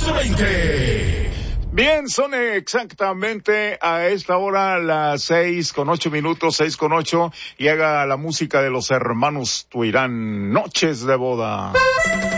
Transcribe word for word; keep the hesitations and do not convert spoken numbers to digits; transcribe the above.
veinte. Bien, son exactamente a esta hora las seis con ocho minutos, seis con ocho, y haga la música de los hermanos Tuirán, Noches de Boda.